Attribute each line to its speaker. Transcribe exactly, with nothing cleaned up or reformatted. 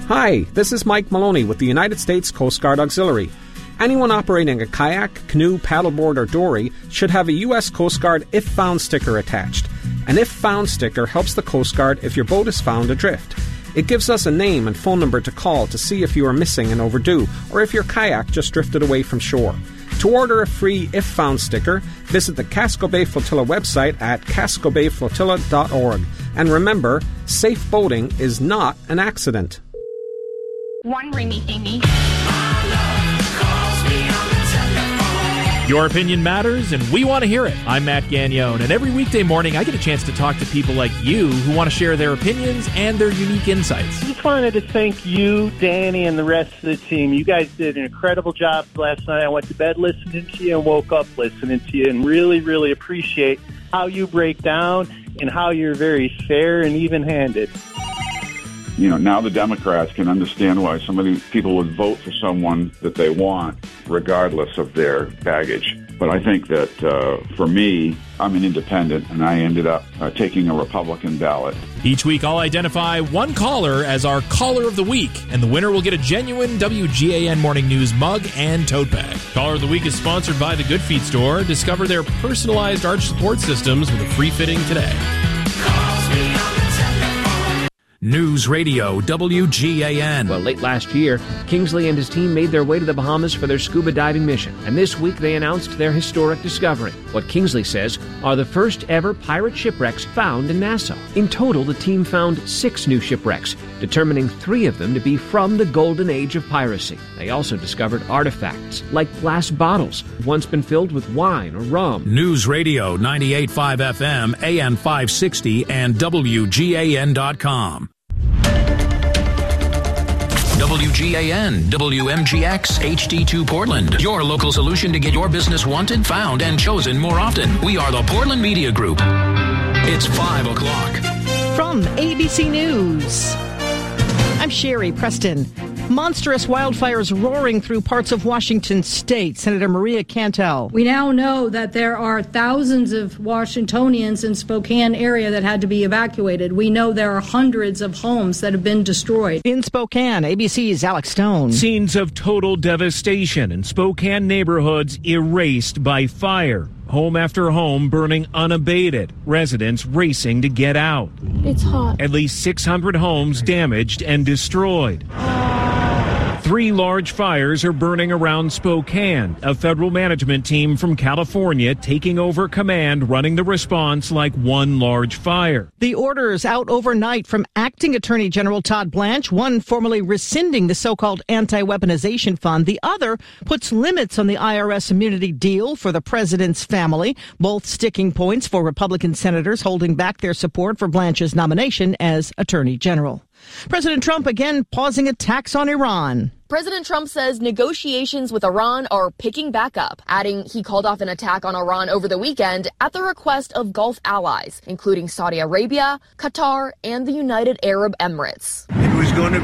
Speaker 1: Hi, this is Mike Maloney with the United States Coast Guard Auxiliary. Anyone operating a kayak, canoe, paddleboard, or dory should have a U S Coast Guard If Found sticker attached. An If Found sticker helps the Coast Guard if your boat is found adrift. It gives us a name and phone number to call to see if you are missing and overdue, or if your kayak just drifted away from shore. To order a free If Found sticker, visit the Casco Bay Flotilla website at casco bay flotilla dot org. And remember, safe boating is not an accident.
Speaker 2: One ringy thingy.
Speaker 3: Your opinion matters, and we want to hear it. I'm Matt Gagnone, and every weekday morning I get a chance to talk to people like you who want to share their opinions and their unique insights.
Speaker 4: I just wanted to thank you, Danny, and the rest of the team. You guys did an incredible job last night. I went to bed listening to you and woke up listening to you, and really, really appreciate how you break down and how you're very fair and even-handed.
Speaker 5: You know, now the Democrats can understand why some of these people would vote for someone that they want, regardless of their baggage. But I think that uh, for me, I'm an independent, and I ended up uh, taking a Republican ballot.
Speaker 3: Each week, I'll identify one caller as our Caller of the Week, and the winner will get a genuine W G A N Morning News mug and tote bag. Caller of the Week is sponsored by the Good Feet Store. Discover their personalized arch support systems with a free fitting today.
Speaker 6: News Radio W G A N.
Speaker 7: Well, late last year, Kingsley and his team made their way to the Bahamas for their scuba diving mission, and this week they announced their historic discovery, what Kingsley says are the first ever pirate shipwrecks found in Nassau. In total, the team found six new shipwrecks, determining three of them to be from the golden age of piracy. They also discovered artifacts like glass bottles, once been filled with wine or rum.
Speaker 6: News Radio ninety-eight point five F M, A M five sixty, and W G A N dot com. W G A N, W M G X, H D two Portland. Your local solution to get your business wanted, found, and chosen more often. We are the Portland Media Group. It's five o'clock.
Speaker 8: From A B C News, I'm Sherry Preston. Monstrous wildfires roaring through parts of Washington state. Senator Maria Cantel.
Speaker 9: We now know that there are thousands of Washingtonians in Spokane area that had to be evacuated. We know there are hundreds of homes that have been destroyed.
Speaker 8: In Spokane, A B C's Alex Stone.
Speaker 3: Scenes of total devastation in Spokane neighborhoods erased by fire. Home after home burning unabated. Residents racing to get out.
Speaker 10: It's hot.
Speaker 3: At least six hundred homes damaged and destroyed. Three large fires are burning around Spokane. A federal management team from California taking over command, running the response like one large fire.
Speaker 8: The orders out overnight from Acting Attorney General Todd Blanche, one formally rescinding the so-called anti-weaponization fund. The other puts limits on the I R S immunity deal for the president's family, both sticking points for Republican senators holding back their support for Blanche's nomination as Attorney General. President Trump again pausing attacks on Iran.
Speaker 10: President Trump says negotiations with Iran are picking back up, adding he called off an attack on Iran over the weekend at the request of Gulf allies, including Saudi Arabia, Qatar, and the United Arab Emirates.
Speaker 11: It was going to